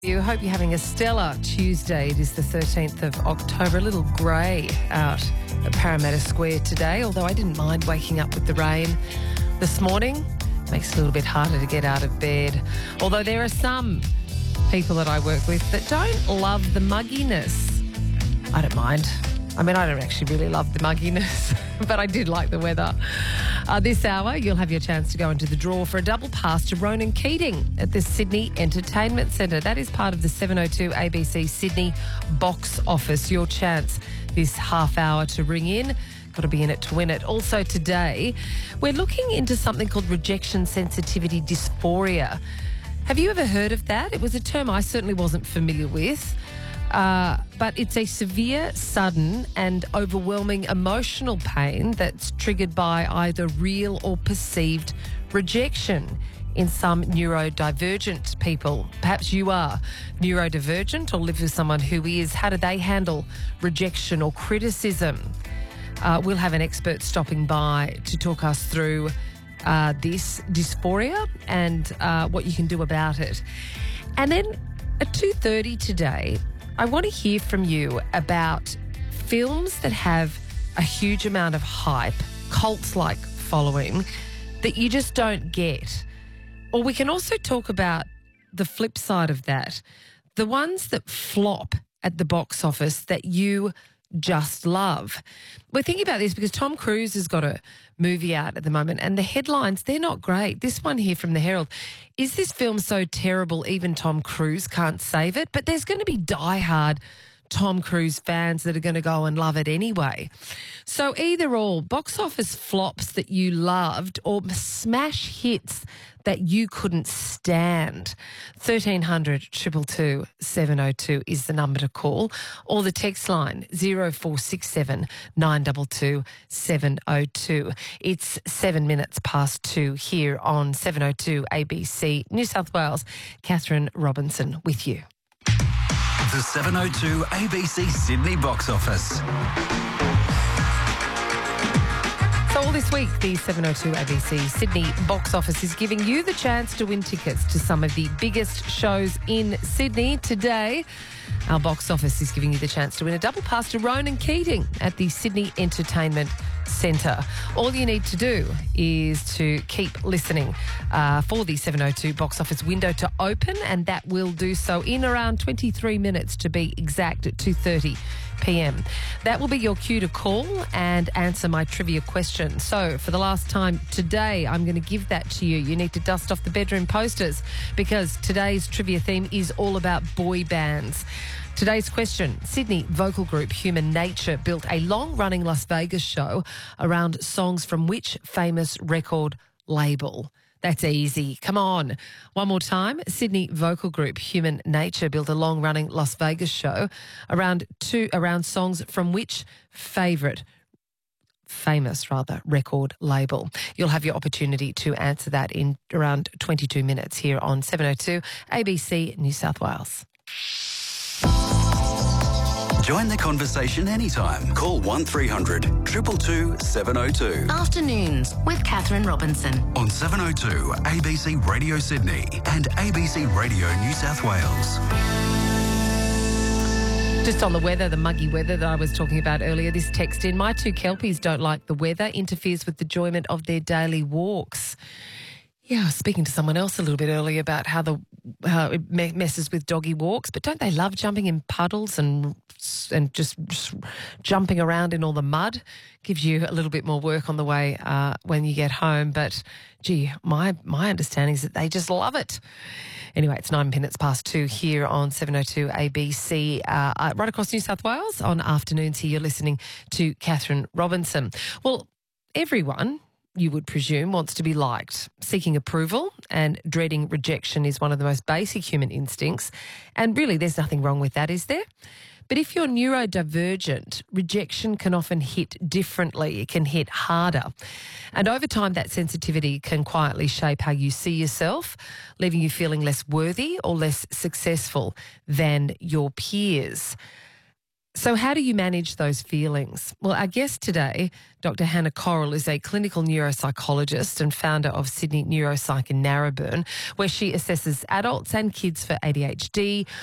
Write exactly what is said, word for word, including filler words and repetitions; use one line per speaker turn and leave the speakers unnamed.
You hope you're having a stellar Tuesday. It is the thirteenth of October. A little grey out at Parramatta Square today, although I didn't mind waking up with the rain this morning. Makes it a little bit harder to get out of bed. Although there are some people that I work with that don't love the mugginess. I don't mind. I mean, I don't actually really love the mugginess, but I did like the weather. Uh, this hour, you'll have your chance to go into the draw for a double pass to Ronan Keating at the Sydney Entertainment Centre. That is part of the seven oh two A B C Sydney box office. Your chance this half hour to ring in. Got to be in it to win it. Also today, we're looking into something called rejection sensitivity dysphoria. Have you ever heard of that? It was a term I certainly wasn't familiar with. Uh, but it's a severe, sudden and overwhelming emotional pain that's triggered by either real or perceived rejection in some neurodivergent people. Perhaps you are neurodivergent or live with someone who is. How do they handle rejection or criticism? Uh, we'll have an expert stopping by to talk us through uh, this dysphoria and uh, what you can do about it. And then at two thirty today, I want to hear from you about films that have a huge amount of hype, cult-like following, that you just don't get. Or we can also talk about the flip side of that, the ones that flop at the box office that you just love. We're thinking about this because Tom Cruise has got a movie out at the moment and the headlines, they're not great. This one here from the Herald, is this film so terrible even Tom Cruise can't save it? But there's going to be diehard Tom Cruise fans that are going to go and love it anyway. So either or, box office flops that you loved or smash hits that you couldn't stand. thirteen hundred, two two two, seven oh two is the number to call, or the text line zero four six seven, nine two two, seven oh two. It's seven minutes past two here on seven oh two A B C New South Wales. Catherine Robinson with you.
The seven oh two A B C Sydney box office.
So all this week, the seven oh two A B C Sydney box office is giving you the chance to win tickets to some of the biggest shows in Sydney. Today, our box office is giving you the chance to win a double pass to Ronan Keating at the Sydney Entertainment Centre. All you need to do is to keep listening uh, for the seven oh two box office window to open, and that will do so in around twenty-three minutes to be exact at two thirty p m. That will be your cue to call and answer my trivia question. So for the last time today, I'm going to give that to you. You need to dust off the bedroom posters because today's trivia theme is all about boy bands. Today's question, Sydney vocal group Human Nature built a long-running Las Vegas show around songs from which famous record label? That's easy. Come on. One more time. Sydney vocal group Human Nature built a long-running Las Vegas show around two around songs from which favourite famous rather record label? You'll have your opportunity to answer that in around twenty-two minutes here on seven oh two A B C New South Wales.
Join the conversation anytime. Call one three hundred, two two two, seven oh two.
Afternoons with Catherine Robinson.
On seven oh two A B C Radio Sydney and A B C Radio New South Wales.
Just on the weather, the muggy weather that I was talking about earlier, this text in, my two kelpies don't like the weather, interferes with the enjoyment of their daily walks. Yeah, I was speaking to someone else a little bit earlier about how the how it me- messes with doggy walks, but don't they love jumping in puddles and and just, just jumping around in all the mud? Gives you a little bit more work on the way uh, when you get home. But gee, my my understanding is that they just love it. Anyway, it's nine minutes past two here on seven oh two A B C, uh, right across New South Wales on afternoons. Here you're listening to Catherine Robinson. Well, everyone, you would presume, wants to be liked. Seeking approval and dreading rejection is one of the most basic human instincts. And really, there's nothing wrong with that, is there? But if you're neurodivergent, rejection can often hit differently. It can hit harder. And over time, that sensitivity can quietly shape how you see yourself, leaving you feeling less worthy or less successful than your peers. So how do you manage those feelings? Well, our guest today, Doctor Hannah Correll, is a clinical neuropsychologist and founder of Sydney Neuropsych in Narrabeen, where she assesses adults and kids for A D H D,